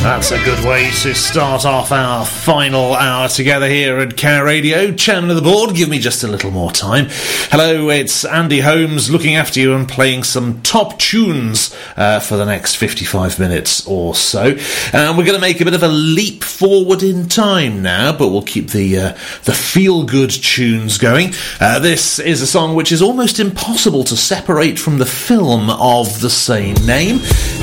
That's a good way to start off our final hour together here at Care Radio. Chairman of the board, give me just a little more time. Hello, it's Andy Holmes looking after you and playing some top tunes for the next 55 minutes or so. We're going to make a bit of a leap forward in time now, but we'll keep the feel-good tunes going. This is a song which is almost impossible to separate from the film of the same name.